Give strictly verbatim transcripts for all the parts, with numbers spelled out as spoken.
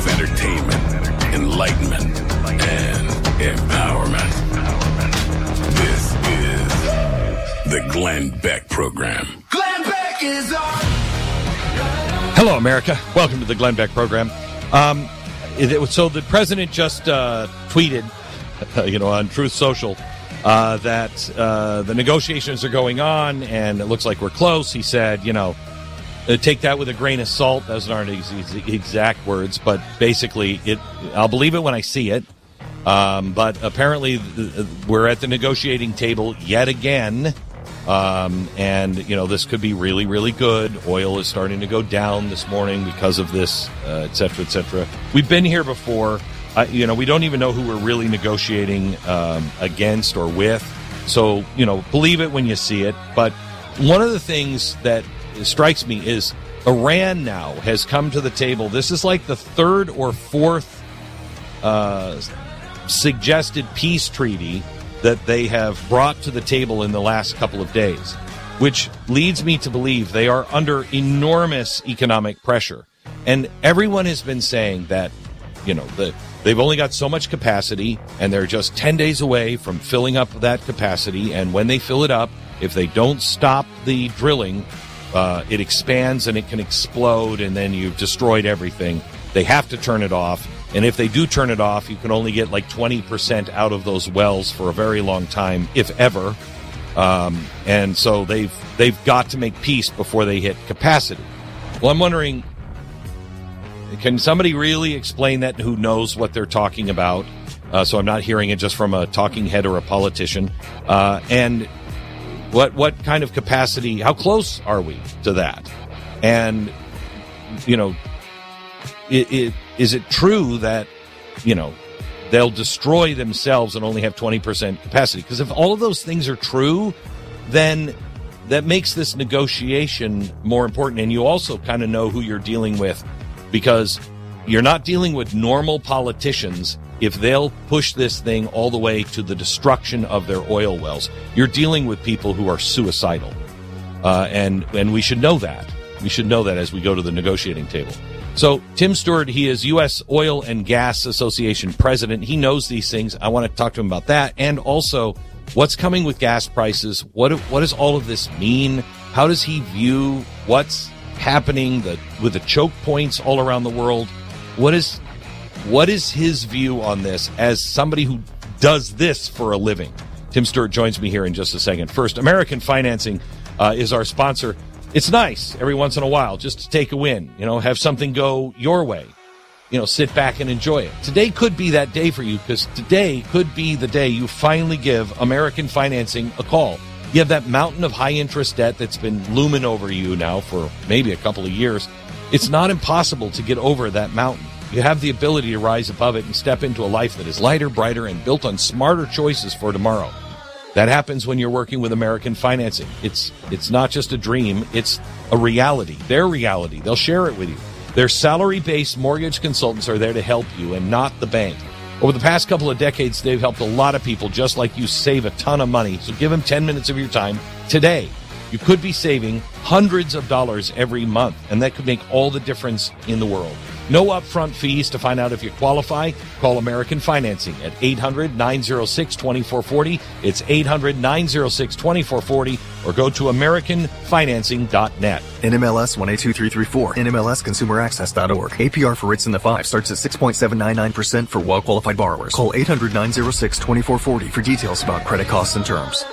of entertainment, enlightenment, and empowerment. This is the Glenn Beck Program. Glenn Beck is on! Hello, America. Welcome to the Glenn Beck Program. Um, it, it, so the president just uh, tweeted, uh, you know, on Truth Social, uh, that uh, the negotiations are going on, and it looks like we're close. He said, you know, uh, take that with a grain of salt. Those aren't his, his exact words, but basically, it. I'll believe it when I see it. Um, but apparently, th- we're at the negotiating table yet again. Um, and, you know, this could be really, really good. Oil is starting to go down this morning because of this, uh, et cetera, et cetera. We've been here before. Uh, you know, we don't even know who we're really negotiating um, against or with. So, you know, believe it when you see it. But one of the things that strikes me is Iran now has come to the table. This is like the third or fourth uh, suggested peace treaty that they have brought to the table in the last couple of days, which leads me to believe they are under enormous economic pressure. And everyone has been saying that, you know, the, they've only got so much capacity, and they're just ten days away from filling up that capacity. And when they fill it up, if they don't stop the drilling, uh, it expands and it can explode, and then you've destroyed everything. They have to turn it off. And if they do turn it off, you can only get like twenty percent out of those wells for a very long time, if ever. Um, and so they've they've got to make peace before they hit capacity. Well, I'm wondering, can somebody really explain that who knows what they're talking about? Uh, so I'm not hearing it just from a talking head or a politician. Uh, and what what kind of capacity, how close are we to that? And, you know, it, it Is it true that, you know, they'll destroy themselves and only have twenty percent capacity? Because if all of those things are true, then that makes this negotiation more important. And you also kind of know who you're dealing with, because you're not dealing with normal politicians if they'll push this thing all the way to the destruction of their oil wells. You're dealing with people who are suicidal. Uh, and, and we should know that. We should know that as we go to the negotiating table. So Tim Stewart, he is U S Oil and Gas Association president. He knows these things. I want to talk to him about that. And also, what's coming with gas prices? What what does all of this mean? How does he view what's happening the, with the choke points all around the world? What is what is his view on this as somebody who does this for a living? Tim Stewart joins me here in just a second. First, American Financing uh, is our sponsor. It's nice every once in a while just to take a win, you know, have something go your way, you know, sit back and enjoy it. Today could be that day for you, because today could be the day you finally give American Financing a call. You have that mountain of high interest debt that's been looming over you now for maybe a couple of years. It's not impossible to get over that mountain. You have the ability to rise above it and step into a life that is lighter, brighter, and built on smarter choices for tomorrow. That happens when you're working with American Financing. It's it's not just a dream, it's a reality. Their reality. They'll share it with you. Their salary-based mortgage consultants are there to help you and not the bank. Over the past couple of decades, they've helped a lot of people just like you save a ton of money. So give them ten minutes of your time today. You could be saving hundreds of dollars every month, and that could make all the difference in the world. No upfront fees. To find out if you qualify, call American Financing at eight hundred, nine oh six, two four four oh. It's eight hundred, nine oh six, two four four oh, or go to american financing dot net. N M L S one eight two three three four. N M L S consumer access dot org. A P R for rates in the five starts at six point seven nine nine percent for well-qualified borrowers. Call eight hundred, nine oh six, two four four oh for details about credit costs and terms.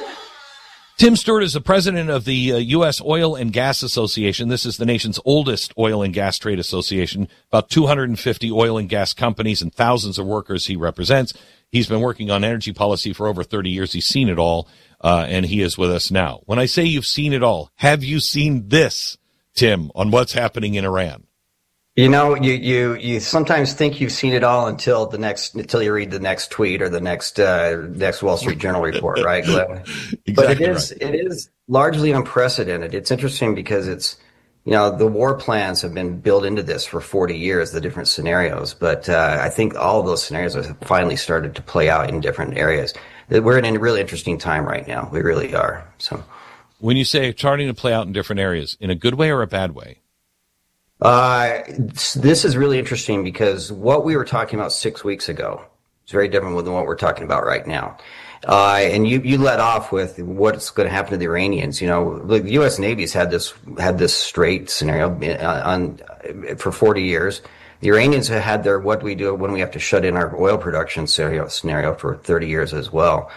Tim Stewart is the president of the uh, U S Oil and Gas Association. This is the nation's oldest oil and gas trade association. About two hundred fifty oil and gas companies and thousands of workers he represents. He's been working on energy policy for over thirty years. He's seen it all, uh, and he is with us now. When I say you've seen it all, have you seen this, Tim, on what's happening in Iran? You know, you, you, you sometimes think you've seen it all until the next, until you read the next tweet or the next, uh, next Wall Street Journal report, right, Glenn? Exactly. But it is, right. It is largely unprecedented. It's interesting because it's, you know, the war plans have been built into this for forty years, the different scenarios. But, uh, I think all of those scenarios have finally started to play out in different areas. We're in a really interesting time right now. We really are. So when you say starting to play out in different areas, in a good way or a bad way? Uh, this is really interesting because what we were talking about six weeks ago is very different than what we're talking about right now. Uh, and you, you led off with what's going to happen to the Iranians. You know, the U S Navy's had this, had this straight scenario on, on for forty years. The Iranians have had their, what we do when we have to shut in our oil production scenario, scenario for thirty years as well.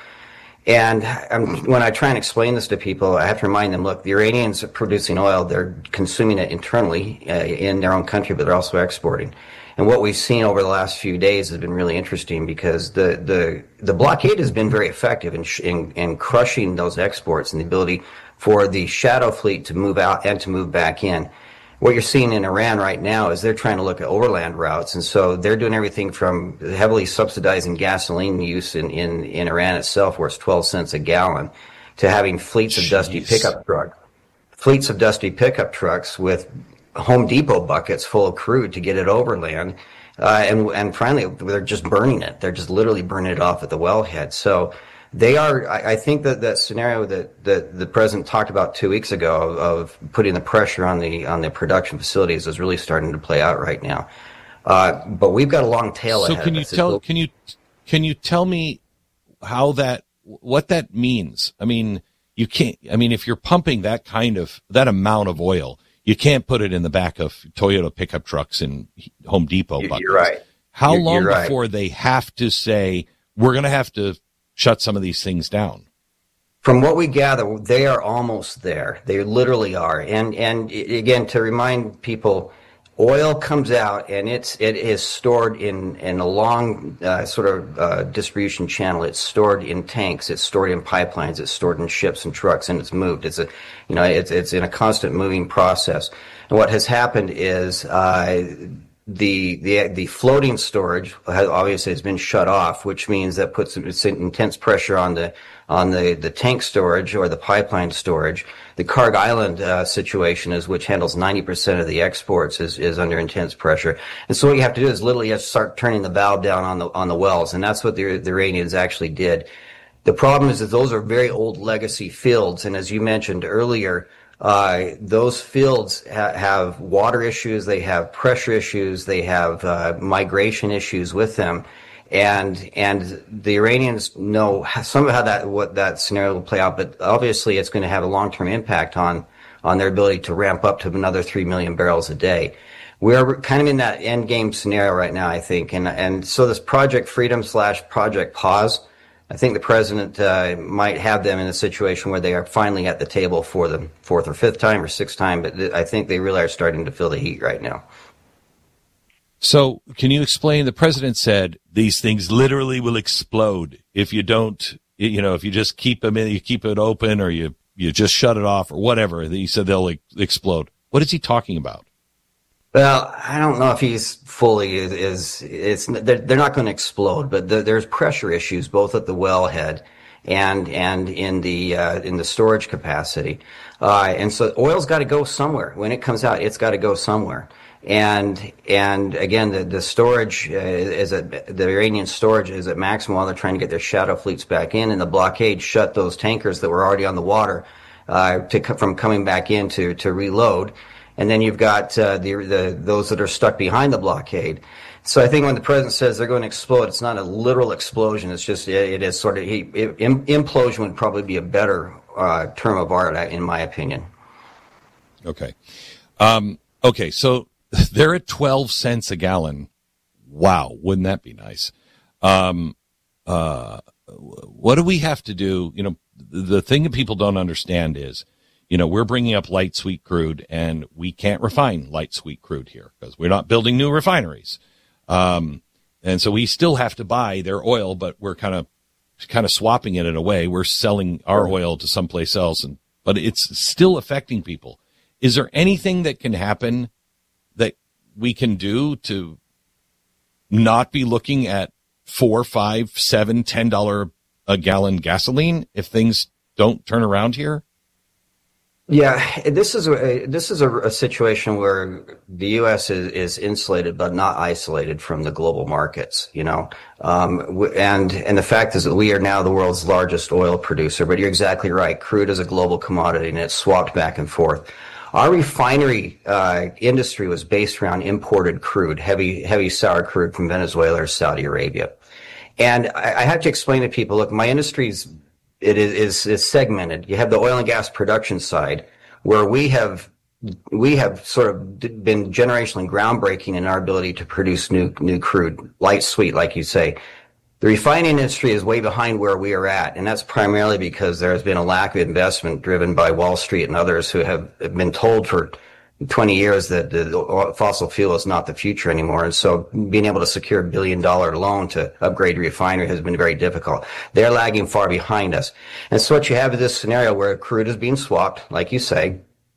And um, when I try and explain this to people, I have to remind them, look, the Iranians are producing oil. They're consuming it internally uh, in their own country, but they're also exporting. And what we've seen over the last few days has been really interesting because the, the, the blockade has been very effective in, in, in crushing those exports and the ability for the shadow fleet to move out and to move back in. What you're seeing in Iran right now is they're trying to look at overland routes, and so they're doing everything from heavily subsidizing gasoline use in, in, in Iran itself, where it's twelve cents a gallon, to having fleets of Jeez. dusty pickup trucks, fleets of dusty pickup trucks with Home Depot buckets full of crude to get it overland, uh, and and finally they're just burning it. They're just literally burning it off at the wellhead. So they are, I, I think that that scenario that, that the president talked about two weeks ago of, of putting the pressure on the on the production facilities is really starting to play out right now. Uh, but we've got a long tail so ahead. So can you tell can you can you tell me how that what that means? I mean, you can't. I mean, if you're pumping that kind of that amount of oil, you can't put it in the back of Toyota pickup trucks and Home Depot buckets. You're right. How you're, long you're right. before they have to say we're going to have to shut some of these things down? From what we gather, they are almost there. They literally are. And and again, to remind people, oil comes out and it's it is stored in in a long uh, sort of uh, distribution channel. It's stored in tanks. It's stored in pipelines. It's stored in ships and trucks, and it's moved. It's a you know it's it's in a constant moving process. And what has happened is uh, the the the floating storage has, obviously has been shut off, which means that puts intense pressure on the on the, the tank storage or the pipeline storage. The Karg Island uh, situation is, which handles ninety percent of the exports, is, is under intense pressure. And so what you have to do is literally you have to start turning the valve down on the on the wells, and that's what the, the Iranians actually did. The problem is that those are very old legacy fields, and as you mentioned earlier, Uh, those fields ha- have water issues, they have pressure issues, they have uh, migration issues with them, and and the Iranians know some of how that what that scenario will play out. But obviously, it's going to have a long term impact on on their ability to ramp up to another three million barrels a day. We're kind of in that end game scenario right now, I think, and and so this Project Freedom slash Project Pause, I think the president uh, might have them in a situation where they are finally at the table for the fourth or fifth time or sixth time, but th- I think they really are starting to feel the heat right now. So can you explain, the president said these things literally will explode if you don't, you know, if you just keep them in, you keep it open or you, you just shut it off or whatever. He said they'll ex- explode. What is he talking about? Well, I don't know if he's fully is, is it's they're, they're not going to explode, but the, there's pressure issues both at the wellhead and and in the uh, in the storage capacity, uh, and so oil's got to go somewhere. When it comes out, it's got to go somewhere. And and again, the the storage uh, is at the Iranian storage is at maximum while they're trying to get their shadow fleets back in, and the blockade shut those tankers that were already on the water uh, to from coming back in to to reload. And then you've got uh, the, the those that are stuck behind the blockade. So I think when the president says they're going to explode, it's not a literal explosion. It's just it, it is sort of he, it, implosion would probably be a better uh, term of art, in my opinion. Okay, um, okay. So they're at twelve cents a gallon. Wow, wouldn't that be nice? Um, uh, what do we have to do? You know, the thing that people don't understand is, you know, we're bringing up light sweet crude, and we can't refine light sweet crude here because we're not building new refineries. Um, and so we still have to buy their oil, but we're kind of kind of swapping it in a way. We're selling our oil to someplace else, and but it's still affecting people. Is there anything that can happen that we can do to not be looking at four, five, seven, ten dollar a gallon gasoline if things don't turn around here? Yeah, this is a this is a, a situation where the U S is, is insulated but not isolated from the global markets. You know, um, and and the fact is that we are now the world's largest oil producer. But you're exactly right. Crude is a global commodity, and it's swapped back and forth. Our refinery uh, industry was based around imported crude, heavy, heavy sour crude from Venezuela or Saudi Arabia. And I, I have to explain to people, look, my industry's it is, is is segmented. You have the oil and gas production side, where we have we have sort of been generationally groundbreaking in our ability to produce new new crude, light sweet, like you say. The refining industry is way behind where we are at, and that's primarily because there has been a lack of investment driven by Wall Street and others who have been told for twenty years that the fossil fuel is not the future anymore. And so being able to secure a billion dollar loan to upgrade a refinery has been very difficult. They're lagging far behind us. And so what you have is this scenario where crude is being swapped, like you say.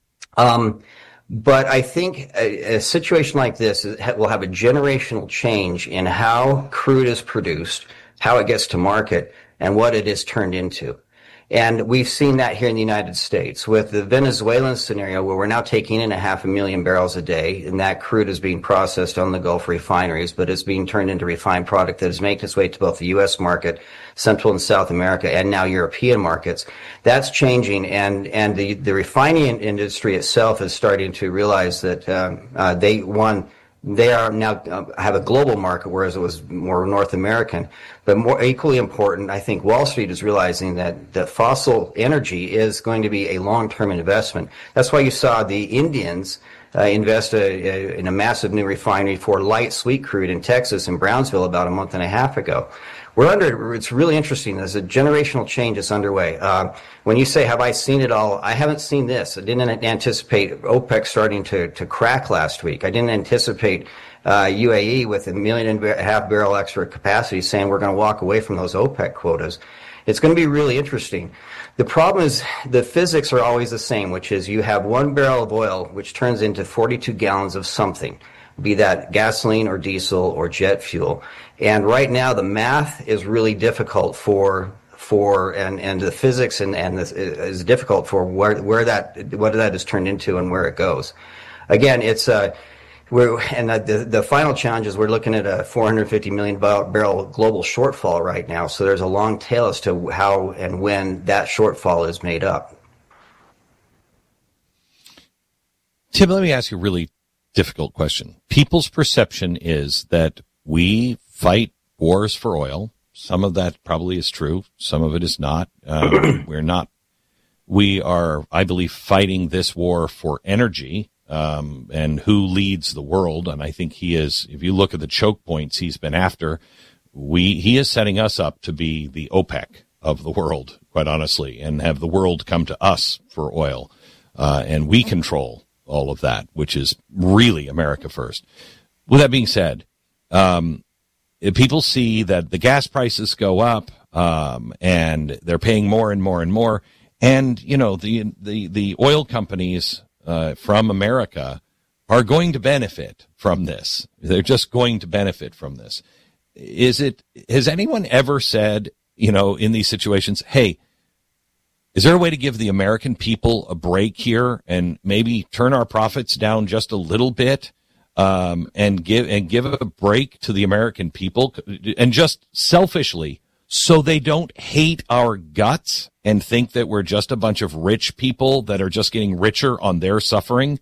Um, but I think a, a situation like this is, will have a generational change in how crude is produced, how it gets to market, and what it is turned into. And we've seen that here in the United States with the Venezuelan scenario, where we're now taking in a half a million barrels a day, and that crude is being processed on the Gulf refineries, but it's being turned into refined product that is making its way to both the U S market, Central and South America, and now European markets. That's changing, and and the, the refining industry itself is starting to realize that um, uh, they, one, they are now uh, have a global market, whereas it was more North American. But more equally important, I think Wall Street is realizing that, that fossil energy is going to be a long-term investment. That's why you saw the Indians uh, invest a, a, in a massive new refinery for light sweet crude in Texas, in Brownsville, about a month and a half ago. We're under, it's really interesting. There's a generational change that's underway. Uh, when you say, have I seen it all? I haven't seen this. I didn't anticipate OPEC starting to, to crack last week. I didn't anticipate uh, U A E with a million and a half barrel extra capacity saying we're going to walk away from those OPEC quotas. It's going to be really interesting. The problem is the physics are always the same, which is you have one barrel of oil, which turns into forty-two gallons of something, be that gasoline or diesel or jet fuel. And right now the math is really difficult for for and and the physics and and this is difficult for where where that what that is turned into and where it goes. Again, it's uh we're and the the final challenge is we're looking at a four hundred fifty million barrel global shortfall right now. So there's a long tail as to how and when that shortfall is made up. Tim, let me ask you a really difficult question. People's perception is that we fight wars for oil. Some of that probably is true. Some of it is not. Um, we're not. We are, I believe, fighting this war for energy. Um, and who leads the world? And I think he is. If you look at the choke points he's been after, we he is setting us up to be the OPEC of the world, quite honestly, and have the world come to us for oil, uh, and we control all of that, which is really America first. With that being said, um, if people see that the gas prices go up, um, and they're paying more and more and more, and you know the the the oil companies uh, from America are going to benefit from this. They're just going to benefit from this. Is it? Has anyone ever said, you know, in these situations, hey, is there a way to give the American people a break here and maybe turn our profits down just a little bit, um, and give and give a break to the American people, and just selfishly, so they don't hate our guts and think that we're just a bunch of rich people that are just getting richer on their suffering?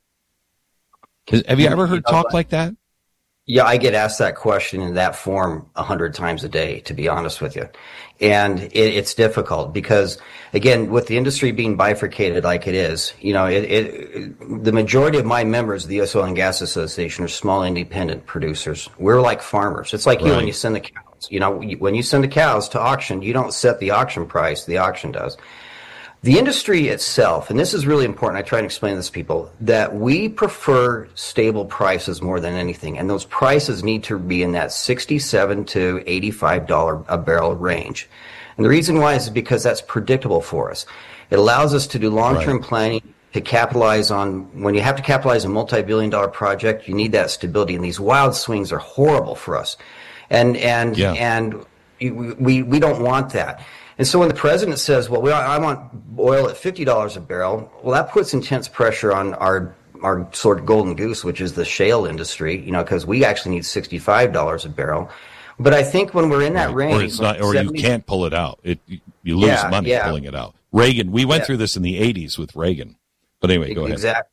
Have you ever heard talk like that? Yeah, I get asked that question in that form a hundred times a day, to be honest with you. And it, it's difficult because, again, with the industry being bifurcated like it is, you know, it, it, the majority of my members of the U S Oil and Gas Association are small independent producers. We're like farmers. It's like right. you when you send the cows. You know, when you send the cows to auction, you don't set the auction price, the auction does. The industry itself, and this is really important, I try and explain this to people, that we prefer stable prices more than anything, and those prices need to be in that sixty-seven to eighty-five dollars a barrel range. And the reason why is because that's predictable for us. It allows us to do long-term right. planning, to capitalize on, when you have to capitalize a multi-billion dollar project, you need that stability, and these wild swings are horrible for us. And and yeah. and we we don't want that. And so when the president says, well, we, I want oil at fifty dollars a barrel, well, that puts intense pressure on our our sort of golden goose, which is the shale industry, you know, because we actually need sixty-five dollars a barrel. But I think when we're in that right. range... Or, it's not, or seventy you can't pull it out. It You lose yeah, money yeah. pulling it out. Reagan, we went yeah. through this in the eighties with Reagan. But anyway, go ahead. Exactly.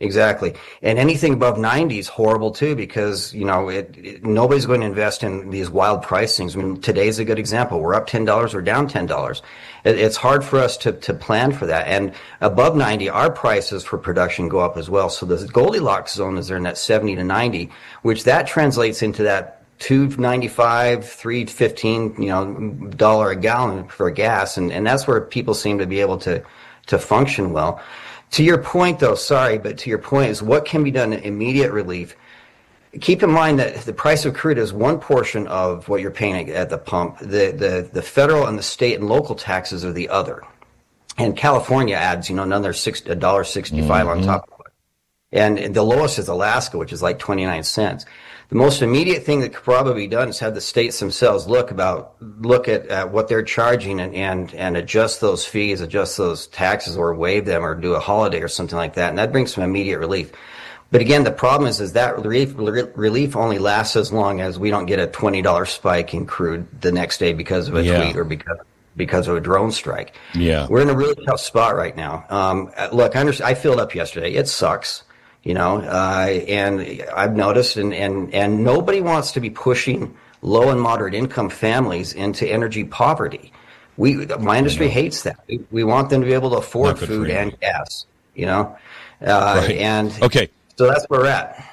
Exactly. And anything above ninety is horrible too, because, you know, it, it, nobody's going to invest in these wild pricings. I mean, today's a good example. We're up ten dollars, we're down ten dollars. It, it's hard for us to, to plan for that. And above ninety, our prices for production go up as well. So the Goldilocks zone is there in that seventy to ninety, which that translates into that two ninety-five, three fifteen, you know, dollar a gallon for gas. And, and that's where people seem to be able to, to function well. To your point, though, sorry, but to your point is what can be done in immediate relief. Keep in mind that the price of crude is one portion of what you're paying at the pump. The the the federal and the state and local taxes are the other. And California adds, you know, another six a dollar sixty-five mm-hmm. on top of it. And, and the lowest is Alaska, which is like twenty-nine cents. The most immediate thing that could probably be done is have the states themselves look about look at, at what they're charging and, and and adjust those fees, adjust those taxes, or waive them, or do a holiday or something like that, and that brings some immediate relief. But again, the problem is is that relief relief only lasts as long as we don't get a twenty dollar spike in crude the next day because of a yeah. tweet or because because of a drone strike. Yeah, we're in a really tough spot right now. Um, look, I, understand, I filled up yesterday. It sucks. You know, uh, and I've noticed, and, and, and nobody wants to be pushing low and moderate income families into energy poverty. We, my industry hates that. We, we want them to be able to afford food and gas, you know, uh, right. and okay. So that's where we're at.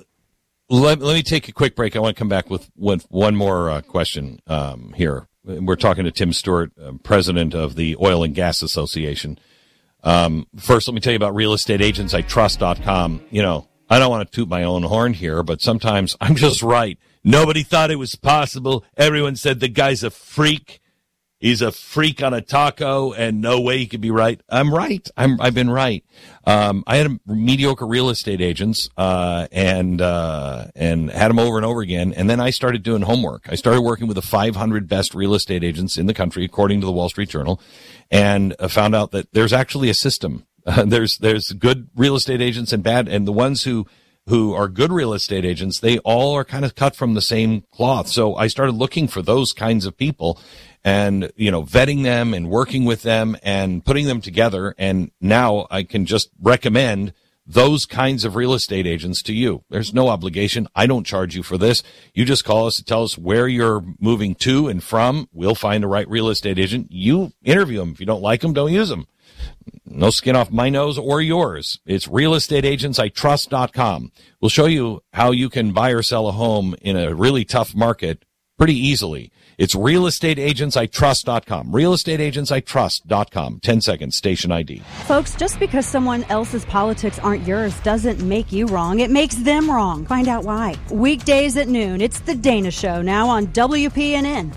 Let, let me take a quick break. I want to come back with one, one more uh, question um, here. We're talking to Tim Stewart, uh, president of the Oil and Gas Association. Um, first, let me tell you about real estate agents I trust dot com. You know, I don't want to toot my own horn here, but sometimes I'm just right. Nobody thought it was possible. Everyone said the guy's a freak. He's a freak on a taco, and no way he could be right. I'm right. I'm, I've been right. Um, I had a mediocre real estate agents, uh, and, uh, and had them over and over again. And then I started doing homework. I started working with the five hundred best real estate agents in the country, according to the Wall Street Journal, and uh, found out that there's actually a system. Uh, there's, there's good real estate agents and bad, and the ones who, who are good real estate agents, they all are kind of cut from the same cloth. So I started looking for those kinds of people and, you know, vetting them and working with them and putting them together. And now I can just recommend those kinds of real estate agents to you. There's no obligation. I don't charge you for this. You just call us to tell us where you're moving to and from. We'll find the right real estate agent. You interview them. If you don't like them, don't use them. No skin off my nose or yours. It's real estate agents I trust dot com. We'll show you how you can buy or sell a home in a really tough market pretty easily. It's real estate agents I trust dot com. real estate agents I trust dot com. ten seconds, station I D. Folks, just because someone else's politics aren't yours doesn't make you wrong. It makes them wrong. Find out why. Weekdays at noon, it's The Dana Show, now on W P N N.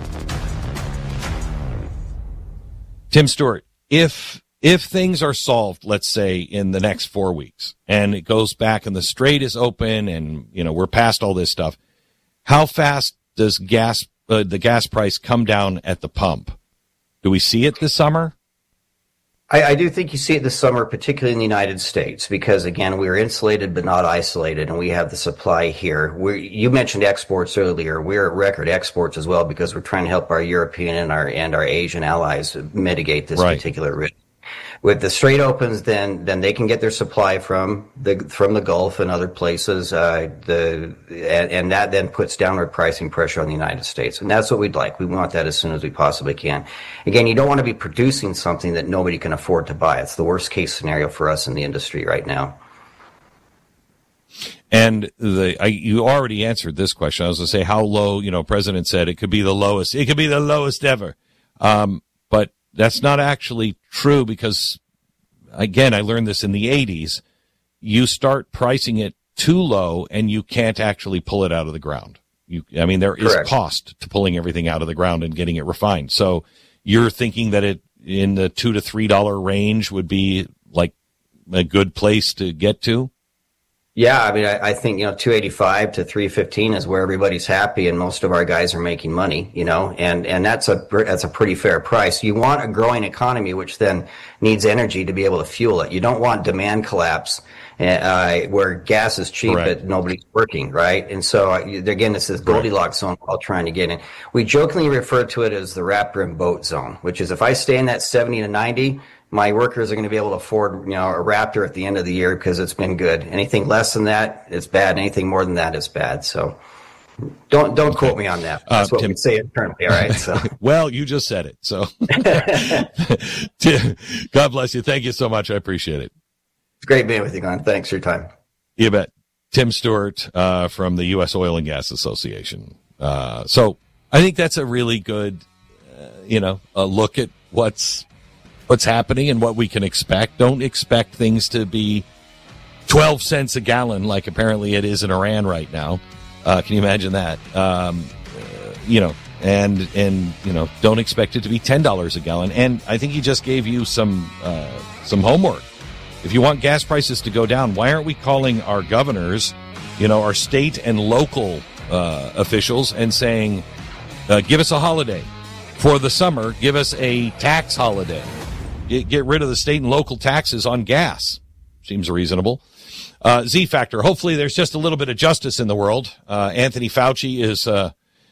Tim Stewart, if if things are solved, let's say, in the next four weeks, and it goes back and the strait is open and, you know, we're past all this stuff, how fast does gas uh, the gas price come down at the pump? Do we see it this summer? I, I do think you see it this summer, particularly in the United States, because, again, we're insulated but not isolated, and we have the supply here. We're, you mentioned exports earlier. We're at record exports as well because we're trying to help our European and our and our Asian allies mitigate this right. particular risk. With the Strait opens, then then they can get their supply from the from the Gulf and other places. Uh, the and, and that then puts downward pricing pressure on the United States, and that's what we'd like. We want that as soon as we possibly can. Again, you don't want to be producing something that nobody can afford to buy. It's the worst case scenario for us in the industry right now. And the I, you already answered this question. I was going to say how low. You know, President said it could be the lowest. It could be the lowest ever. Um, but that's not actually true because, again, I learned this in the eighties. You start pricing it too low and you can't actually pull it out of the ground. You, I mean, there is Correct. cost to pulling everything out of the ground and getting it refined. So you're thinking that it in the two to three dollar range would be like a good place to get to? Yeah, I mean, I, I think, you know, two eighty-five to three fifteen is where everybody's happy and most of our guys are making money, you know, and, and that's a, that's a pretty fair price. You want a growing economy, which then needs energy to be able to fuel it. You don't want demand collapse, uh, where gas is cheap, Correct. but nobody's working, right? And so, uh, again, it's this Goldilocks zone we're all trying to get in. We jokingly refer to it as the wrap rim boat zone, which is if I stay in that seventy to ninety, my workers are going to be able to afford, you know, a Raptor at the end of the year because it's been good. Anything less than that, it's bad. Anything more than that is bad. So don't don't quote me on that. That's uh, what Tim, we say internally. All right. So well, you just said it. So God bless you. Thank you so much. I appreciate it. It's great being with you, Glenn. Thanks for your time. You bet. Tim Stewart uh, from the U S Oil and Gas Association. Uh, so I think that's a really good, uh, you know, a look at what's what's happening and what we can expect. Don't expect things to be twelve cents a gallon like apparently it is in Iran right now. Uh, can you imagine that? Um, uh, you know, and and you know, don't expect it to be ten dollars a gallon. And I think he just gave you some uh, some homework. If you want gas prices to go down, why aren't we calling our governors, you know, our state and local uh, officials and saying, uh, give us a holiday for the summer, give us a tax holiday, get, get rid of the state and local taxes on gas. Seems reasonable. Uh, Z Factor. Hopefully there's just a little bit of justice in the world. Uh, Anthony Fauci is, uh,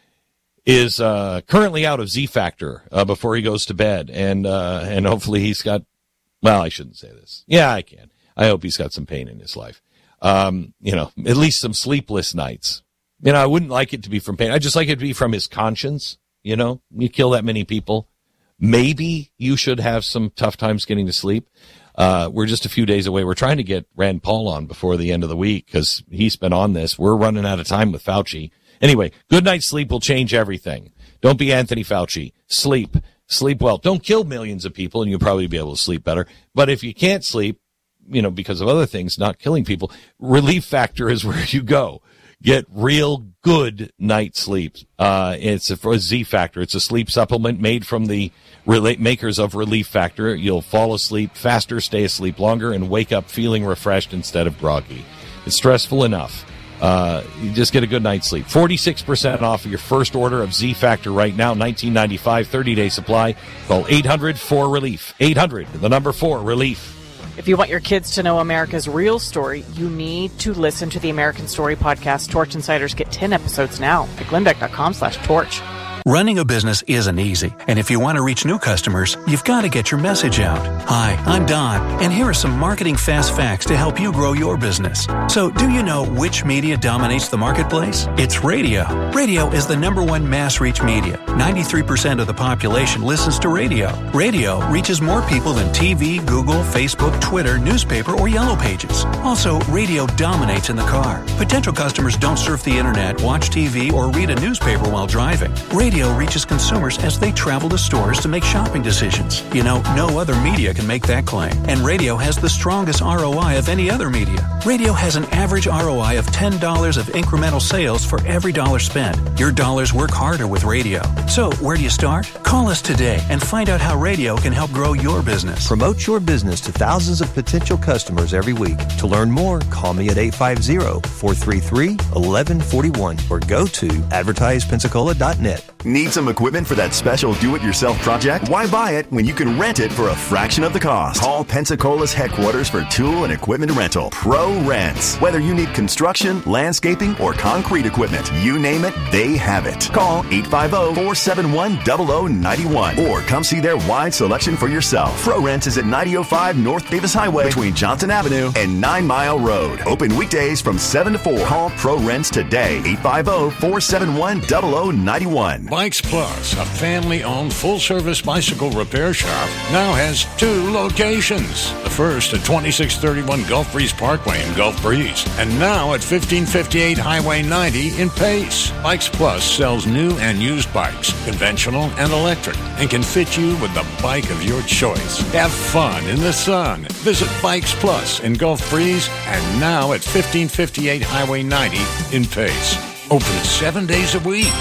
is, uh, currently out of Z Factor, uh, before he goes to bed. And, uh, and hopefully he's got, well, I shouldn't say this. Yeah, I can. I hope he's got some pain in his life. Um, you know, at least some sleepless nights. You know, I wouldn't like it to be from pain. I just like it to be from his conscience. You know, you kill that many people. Maybe you should have some tough times getting to sleep. Uh, we're just a few days away. We're trying to get Rand Paul on before the end of the week because he's been on this. We're running out of time with Fauci. Anyway, good night's sleep will change everything. Don't be Anthony Fauci. Sleep. Sleep well. Don't kill millions of people and you'll probably be able to sleep better. But if you can't sleep, you know, because of other things, not killing people, Relief Factor is where you go. Get real good night sleep. Uh, it's a, for a Z Factor. It's a sleep supplement made from the rela- makers of Relief Factor. You'll fall asleep faster, stay asleep longer, and wake up feeling refreshed instead of groggy. It's stressful enough. Uh, you just get a good night's sleep. forty-six percent off of your first order of Z Factor right now, nineteen ninety-five, thirty-day supply. Call eight hundred four relief. eight hundred, the number four, relief. If you want your kids to know America's real story, you need to listen to the American Story podcast. Torch Insiders get ten episodes now at glennbeck.com slash torch. Running a business isn't easy, and if you want to reach new customers, you've got to get your message out. Hi, I'm Don, and here are some marketing fast facts to help you grow your business. So, do you know which media dominates the marketplace? It's radio. Radio is the number one mass reach media. ninety-three percent of the population listens to radio. Radio reaches more people than T V, Google, Facebook, Twitter, newspaper, or Yellow Pages. Also, radio dominates in the car. Potential customers don't surf the internet, watch T V, or read a newspaper while driving. Radio Radio reaches consumers as they travel to stores to make shopping decisions. You know, no other media can make that claim. And radio has the strongest R O I of any other media. Radio has an average R O I of ten dollars of incremental sales for every dollar spent. Your dollars work harder with radio. So, where do you start? Call us today and find out how radio can help grow your business. Promote your business to thousands of potential customers every week. To learn more, call me at eight five zero, four three three, one one four one or go to advertise pensacola dot net. Need some equipment for that special do-it-yourself project? Why buy it when you can rent it for a fraction of the cost? Call Pensacola's headquarters for tool and equipment rental. Pro Rents. Whether you need construction, landscaping, or concrete equipment, you name it, they have it. Call eight five zero, four seven one, zero zero nine one or come see their wide selection for yourself. Pro Rents is at ninety oh five North Davis Highway between Johnson Avenue and Nine Mile Road. Open weekdays from seven to four. Call Pro Rents today. eight five zero, four seven one, zero zero nine one. Bikes Plus, a family-owned full-service bicycle repair shop, now has two locations. The first at twenty-six thirty-one Gulf Breeze Parkway in Gulf Breeze, and now at fifteen fifty-eight Highway ninety in Pace. Bikes Plus sells new and used bikes, conventional and electric, and can fit you with the bike of your choice. Have fun in the sun. Visit Bikes Plus in Gulf Breeze, and now at fifteen fifty-eight Highway ninety in Pace. Open seven days a week.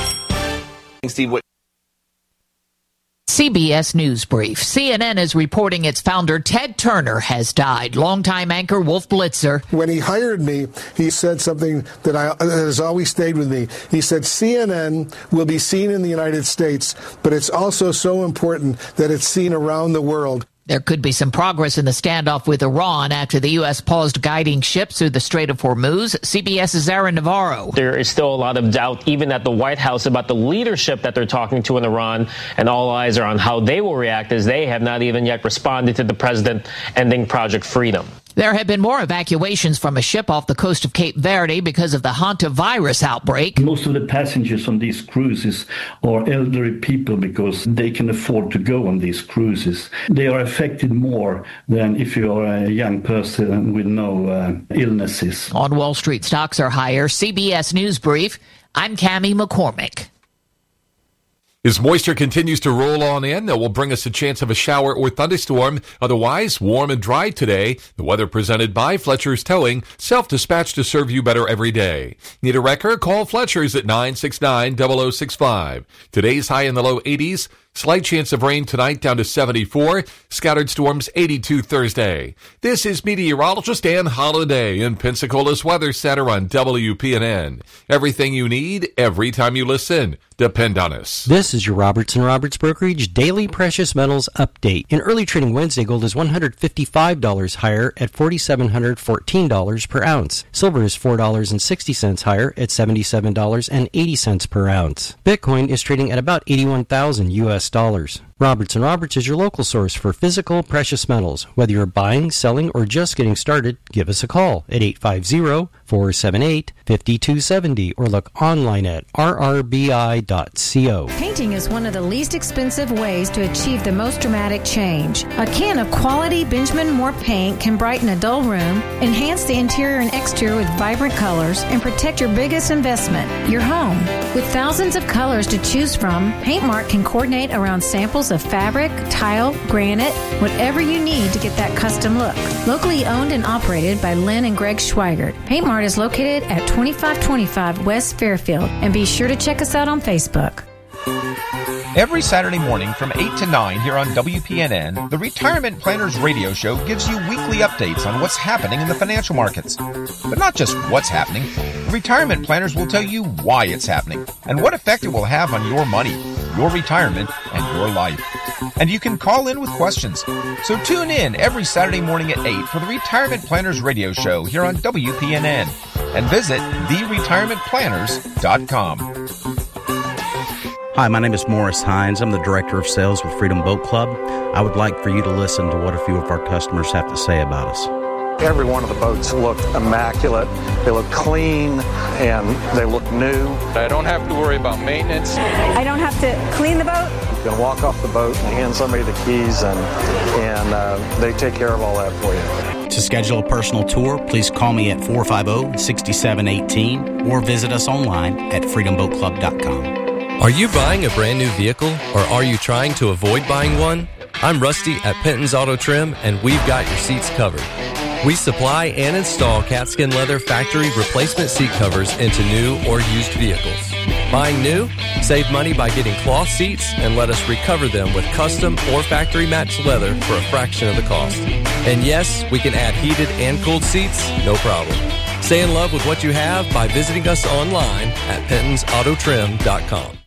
Steve, what? C B S News Brief. C N N is reporting its founder, Ted Turner, has died. Longtime anchor Wolf Blitzer. When he hired me, he said something that, I, that has always stayed with me. He said, C N N will be seen in the United States, but it's also so important that it's seen around the world. There could be some progress in the standoff with Iran after the U S paused guiding ships through the Strait of Hormuz. CBS's Aaron Navarro. There is still a lot of doubt, even at the White House, about the leadership that they're talking to in Iran, and all eyes are on how they will react, as they have not even yet responded to the president ending Project Freedom. There have been more evacuations from a ship off the coast of Cape Verde because of the hantavirus outbreak. Most of the passengers on these cruises are elderly people because they can afford to go on these cruises. They are affected more than if you are a young person with no uh, illnesses. On Wall Street, stocks are higher. C B S News Brief, I'm Cammie McCormick. As moisture continues to roll on in, that will bring us a chance of a shower or thunderstorm. Otherwise, warm and dry today. The weather presented by Fletcher's Towing, self-dispatched to serve you better every day. Need a wrecker? Call Fletcher's at nine six nine, zero zero six five. Today's high in the low eighties. Slight chance of rain tonight down to seventy-four. Scattered storms eighty-two Thursday. This is meteorologist Ann Holiday in Pensacola's Weather Center on W P N N. Everything you need, every time you listen. Depend on us. This is your Roberts and Roberts Brokerage Daily Precious Metals Update. In early trading Wednesday, gold is one hundred fifty-five dollars higher at four thousand seven hundred fourteen dollars per ounce. Silver is four dollars and sixty cents higher at seventy-seven dollars and eighty cents per ounce. Bitcoin is trading at about eighty-one thousand U S dollars. Roberts and Roberts is your local source for physical precious metals. Whether you're buying, selling, or just getting started, give us a call at eight five zero, four seven eight, five two seven zero or look online at r r b i dot co. Painting is one of the least expensive ways to achieve the most dramatic change. A can of quality Benjamin Moore paint can brighten a dull room, enhance the interior and exterior with vibrant colors, and protect your biggest investment, your home. With thousands of colors to choose from, PaintMart can coordinate around samples of fabric, tile, granite, whatever you need to get that custom look. Locally owned and operated by Lynn and Greg Schweigert, PaintMart is located at twenty-five twenty-five West Fairfield, and be sure to check us out on Facebook. Every Saturday morning from eight to nine here on W P N N, the Retirement Planners Radio Show gives you weekly updates on what's happening in the financial markets. But not just what's happening. The Retirement Planners will tell you why it's happening and what effect it will have on your money, your retirement, and your life. And you can call in with questions. So tune in every Saturday morning at eight for the Retirement Planners Radio Show here on W P N N. And visit the retirement planners dot com. Hi, my name is Morris Hines. I'm the Director of Sales with Freedom Boat Club. I would like for you to listen to what a few of our customers have to say about us. Every one of the boats look immaculate. They look clean and they look new. I don't have to worry about maintenance. I don't have to clean the boat. You can walk off the boat and hand somebody the keys and, and uh, they take care of all that for you. To schedule a personal tour, please call me at four five zero, six seven one eight or visit us online at freedom boat club dot com. Are you buying a brand new vehicle, or are you trying to avoid buying one? I'm Rusty at Penton's Auto Trim, and we've got your seats covered. We supply and install catskin leather factory replacement seat covers into new or used vehicles. Buying new? Save money by getting cloth seats and let us recover them with custom or factory matched leather for a fraction of the cost. And yes, we can add heated and cooled seats, no problem. Stay in love with what you have by visiting us online at pentons auto trim dot com.